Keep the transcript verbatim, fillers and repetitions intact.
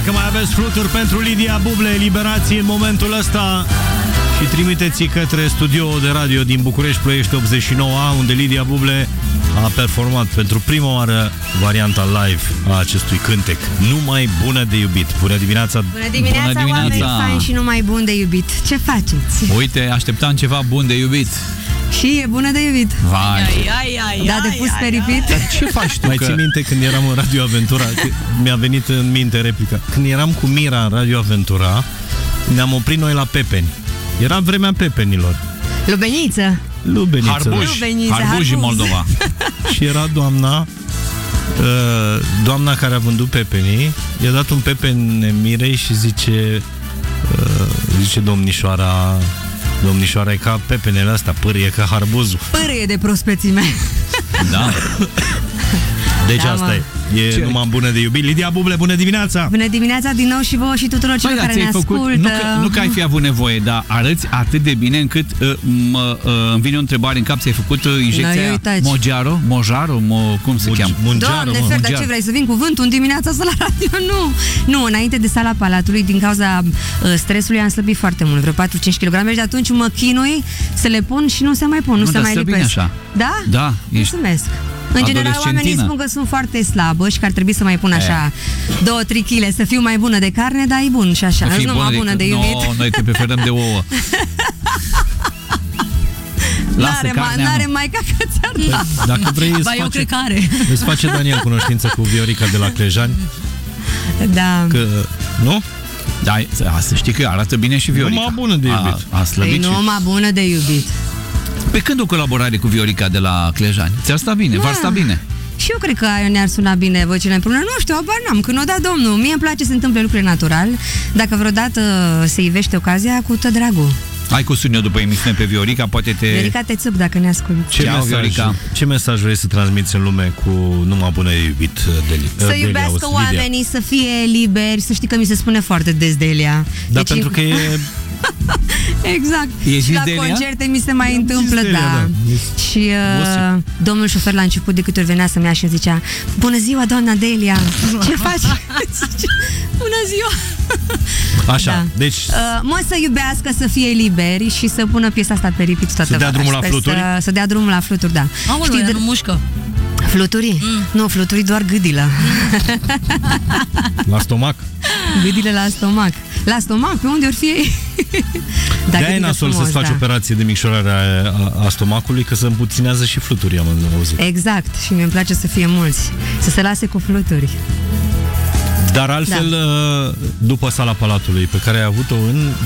Dacă mai aveți fluturi pentru Lidia Buble, eliberați în momentul ăsta și trimiteți către studioul de radio din București Ploiești optzeci și nouă A, unde Lidia Buble a performat pentru prima oară varianta live a acestui cântec. Numai bună de iubit. Bună dimineața! Bună dimineața, Bună dimineața. oameni faini și numai bun de iubit. Ce faceți? Uite, așteptam ceva bun de iubit. Și e bună de iubit. Vai. Ai, ai, ai, Da, de pus pe repeat. Dar ce faci tu? Mai că... ții minte când eram în Radio Aventura? Mi-a venit în minte replica. Când eram cu Mira în Radio Aventura, ne-am oprit noi la Pepeni. Era vremea Pepenilor. Lubeniță. Lubeniță. Harbuj. Lubeniță, Harbuj în harbuz. Moldova. Și era doamna uh, doamna care a vândut pepenii, i-a dat un pepen Mirei și zice uh, zice domnișoara domnișoara, e ca pepenele astea, pârie ca harbuzul. Pârâie de prospețime. Da. Deci Da, asta mă. e. E Ce? numai bună de iubit. Lidia Buble, bună dimineața! Bună dimineața din nou și vouă și tuturor celor Păi, care ne făcut, ascultă. nu, că, nu că ai fi avut nevoie, dar arăți atât de bine încât uh, mă, uh, îmi vine o întrebare în cap. Ți-ai făcut uh, Noi, injecția uitați. Mojaro? Mojaro? Mo, cum se Mugi- cheamă? Mungeară, Doamne, mă. fer, dar Mungear. ce vrei, să vin cuvântul în dimineața asta la radio? Nu, nu, înainte de sala Palatului, din cauza uh, stresului, am slăbit foarte mult, vreo patru-cinci kilograme și de atunci mă chinui să le pun și nu se mai pun, nu, Nu, se dar mai stă bine lipesc. așa. Da? Da, ești Mulțumesc. În general, oamenii adolescentină. spun că sunt foarte slabă și că ar trebui să mai pun așa două trei kilograme, să fiu mai bună de carne, dar e bun și așa. Să fii Nu numai bună de iubit. No, noi te preferăm de ouă. Lasă N-are, ma, carnea, n-are nu. mai ca că ți-ar da. Dacă vrei, îți Ba, eu face, cred că are. îți face Daniel cunoștință cu Viorica de la Clejani. Da. Că, nu? Da, să știi că arată bine și Viorica. Numai bună de iubit. A, a slăbit Păi și... nu, mă bună de iubit. Pe când o colaborare cu Viorica de la Clejani? Ți-ar sta bine? Da. V-ar sta bine? Și eu cred că ne-ar suna bine vocile împreună. Nu știu, abar n-am, când o da Domnul. Mie îmi place să se întâmple lucruri natural. Dacă vreodată se ivește ocazia, cu tot dragul. Hai cu suni-o după emisiune pe Viorica, poate te... Viorica, te țup dacă ne asculti. Ce Ceau, mesaj, Viorica. ce mesaj vrei să transmiți în lume cu numai bună de iubit, Deli? Să Delia, iubească Lidia. oamenii, să fie liberi. Să știi că mi se spune foarte des Delia. Da, Deci- pentru că e... Exact. E și zis la Delia? concerte mi se mai I-am întâmplă, zis Delia, da. da. Și uh, Bosi. domnul șofer la început, de câte ori venea să-mi ia și îmi zicea: bună ziua, doamna Delia. Ce faci? Bună ziua. Așa, Da. deci Uh, mă, să iubească, să fie liberi și să pună piesa asta pe repeat toată Să dea vara. drumul la Sper fluturi? Să, să dea drumul la fluturi, da. Aoleu, Știi, ea de- nu mușcă. Fluturii? Mm. Nu, fluturii doar gâdilă. la stomac. Gâdile la stomac. La stomac, pe unde ori fie ei. Da, De-aia e gâdilă nasol frumos, să-ți faci da. operație de micșorare a, a stomacului, că se împuținează și fluturii, am auzit. Exact, și mi-e place să fie mulți. Să se lase cu fluturi. Dar altfel, Da. după sala Palatului, pe care ai avut-o în